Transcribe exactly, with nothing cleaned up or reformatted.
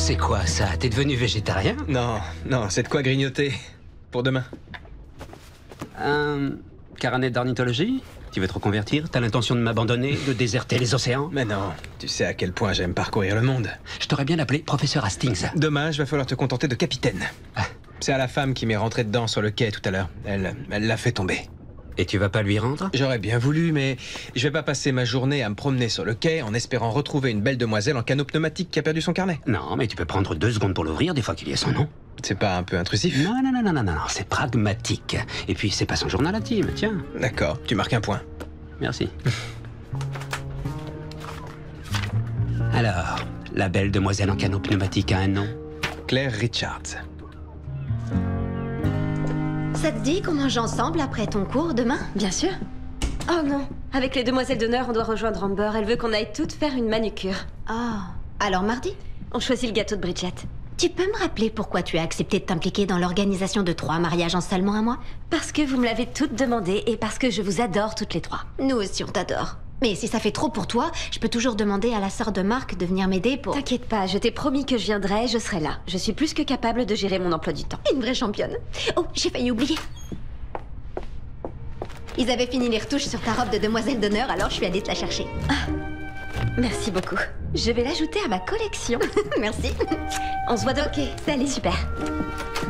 C'est quoi ça? T'es devenu végétarien? Non, non, c'est de quoi grignoter. Pour demain. Un carnet d'ornithologie? Tu veux te reconvertir? T'as l'intention de m'abandonner, de déserter les océans? Mais non, tu sais à quel point j'aime parcourir le monde. Je t'aurais bien appelé professeur Hastings. Dommage, va falloir te contenter de capitaine. Ah. C'est à la femme qui m'est rentrée dedans sur le quai tout à l'heure. Elle, elle l'a fait tomber. Et tu vas pas lui rendre? J'aurais bien voulu, mais je vais pas passer ma journée à me promener sur le quai en espérant retrouver une belle demoiselle en canot pneumatique qui a perdu son carnet. Non, mais tu peux prendre deux secondes pour l'ouvrir, des fois qu'il y a son nom. C'est pas un peu intrusif? Non, non, non, non, non, non, non, c'est pragmatique. Et puis, c'est pas son journal intime, tiens. D'accord, tu marques un point. Merci. Alors, la belle demoiselle en canot pneumatique a un nom? Claire Richards. Ça te dit qu'on mange ensemble après ton cours demain? Bien sûr. Oh non, avec les demoiselles d'honneur, on doit rejoindre Amber. Elle veut qu'on aille toutes faire une manucure. Ah, alors mardi? On choisit le gâteau de Bridget. Tu peux me rappeler pourquoi tu as accepté de t'impliquer dans l'organisation de trois mariages en seulement un mois? Parce que vous me l'avez toutes demandé et parce que je vous adore toutes les trois. Nous aussi on t'adore. Mais si ça fait trop pour toi, je peux toujours demander à la sœur de Marc de venir m'aider pour... T'inquiète pas, je t'ai promis que je viendrai, je serai là. Je suis plus que capable de gérer mon emploi du temps. Une vraie championne. Oh, j'ai failli oublier. Ils avaient fini les retouches sur ta robe de demoiselle d'honneur, alors je suis allée te la chercher. Ah, merci beaucoup. Je vais l'ajouter à ma collection. Merci. On se voit donc. Ok, salut. Super.